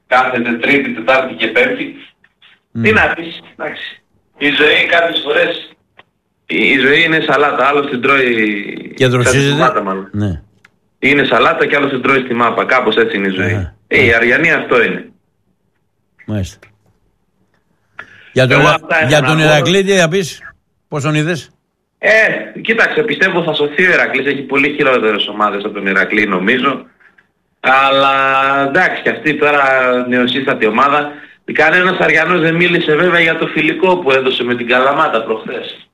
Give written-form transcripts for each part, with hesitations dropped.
κάθεται Τρίτη, Τετάρτη και Πέμπτη. Τι να πεις, εντάξει. Η ζωή κάποιες φορές, η ζωή είναι σαλάτα, άλλος την τρώει... Και δροσίζεται. Ναι. Είναι σαλάτα και άλλος την τρώει στη μάπα, κάπως έτσι είναι η ζωή. Η Αριανή αυτό είναι. Μάλιστα. Για τον Ηρακλή τι θα πεις, πώς τον είδες? Κοίταξε, πιστεύω θα σωθεί ο Ηρακλής, έχει πολύ χειρότερες ομάδες από τον Ηρακλή νομίζω. Αλλά εντάξει, και αυτή τώρα νεοσύστατη ομάδα. Κανένας Αριανός δεν μίλησε βέβαια για το φιλικό που έδωσε με την Καλαμάτα προχθές.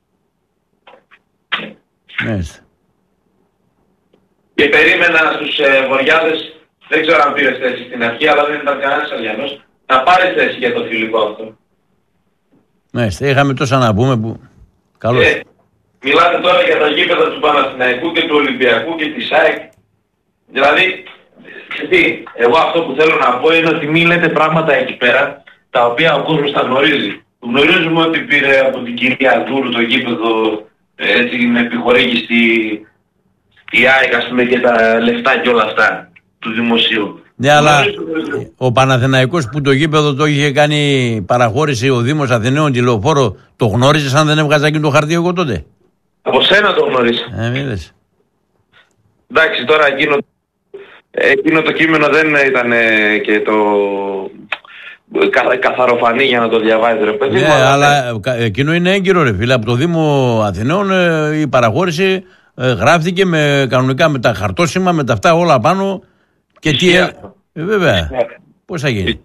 Και περίμενα στους Βορειάδες, δεν ξέρω αν πήρες θέση στην αρχή, αλλά δεν ήταν κανένας Αριανός, να πάρει θέση για το φιλικό αυτό. Μάλιστα, είχαμε τόσα να πούμε που... Καλώς. Μιλάτε τώρα για τα γήπεδα του Παναθηναϊκού και του Ολυμπιακού και της ΑΕΚ. Δηλαδή, εγώ αυτό που θέλω να πω είναι ότι μην λέτε πράγματα εκεί πέρα, τα οποία ο κόσμος τα γνωρίζει. Γνωρίζουμε ότι πήρε από την κυρία Δούρου το γήπεδο, έτσι με επιχορήγηση η ΑΕΚ, ας πούμε, και τα λεφτά και όλα αυτά του δημοσίου. Ναι, αλλά ο Παναθηναϊκός που το γήπεδο το είχε κάνει παραχώρηση ο Δήμος Αθηναίων τη Λεωφόρο, το γνώριζες αν δεν έβγαζα εκείνο το χαρτί εγώ τότε? Από σένα το γνώρισα. Εντάξει, τώρα εκείνο το κείμενο δεν ήταν και το καθαροφανή για να το διαβάζει ρε παιδί. Ναι, αλλά εκείνο είναι έγκυρο ρε φίλε. Από το Δήμο Αθηναίων η παραχώρηση γράφτηκε κανονικά με τα χαρτόσημα, με τα αυτά όλα πάνω. Και τι βέβαια, πώς θα γίνει.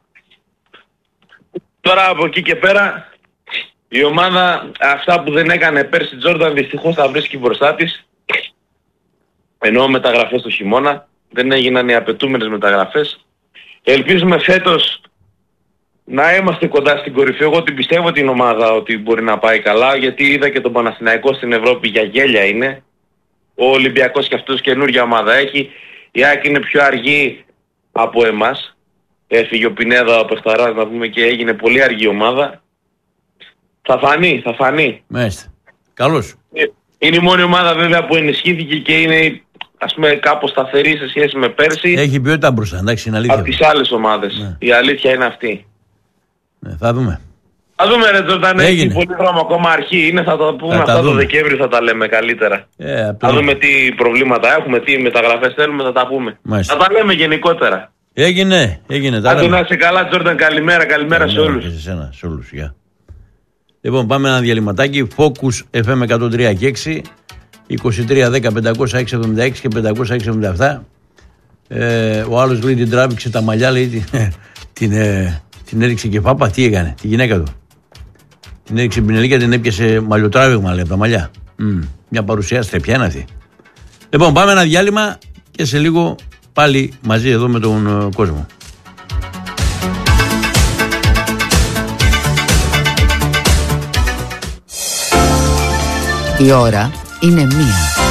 Τώρα από εκεί και πέρα η ομάδα αυτά που δεν έκανε πέρσι Τζόρνταν δυστυχώς θα βρίσκει μπροστά της. Ενώ μεταγραφές το χειμώνα δεν έγιναν οι απαιτούμενες μεταγραφές. Ελπίζουμε φέτος να είμαστε κοντά στην κορυφή. Εγώ την πιστεύω την ομάδα ότι μπορεί να πάει καλά, γιατί είδα και τον Παναθηναϊκό στην Ευρώπη για γέλια είναι. Ο Ολυμπιακός και αυτός καινούργια ομάδα έχει. Η ΑΕΚ είναι πιο αργή από εμάς. Έφυγε ο Πινέδα, ο Πεχταράς να πούμε, και έγινε πολύ αργή ομάδα. Θα φανεί. Μάλιστα. Καλώς. Είναι η μόνη ομάδα βέβαια που ενισχύθηκε και είναι, ας πούμε, κάπως σταθερή σε σχέση με πέρσι. Έχει ποιότητα μπροστά, εντάξει, είναι αλήθεια. Από τις άλλες ομάδες. Ναι. Η αλήθεια είναι αυτή. Ναι, θα δούμε. Θα δούμε ρε Τζόρνταν, έχει πολύ δρόμο ακόμα, αρχή είναι, θα το πούμε αυτά το Δεκέμβρη, θα τα λέμε καλύτερα. Θα δούμε τι προβλήματα έχουμε, τι μεταγραφές θέλουμε, θα τα πούμε. Μάλιστα. Θα τα λέμε γενικότερα. Έγινε. Αν να είσαι καλά Τζόρνταν, καλημέρα σε όλους. Και σε εσένα, σε όλους, γεια. Λοιπόν, πάμε ένα διαλυματάκι. Focus FM 103 και 6, 23 10 506 76 και 506 77. Ο άλλος λέει την τράβηξε τα μαλλιά, λέει την έριξε και πάπα. Τι έκανε, τη γυναίκα του? Την έριξε πινελίκα, την έπιασε μαλλιοτράβηγμα, λέει, από τα μαλλιά. Μια παρουσιάστρια, ποια είναι αυτή? Λοιπόν, πάμε ένα διάλειμμα και σε λίγο πάλι μαζί εδώ με τον κόσμο. Η ώρα είναι 1.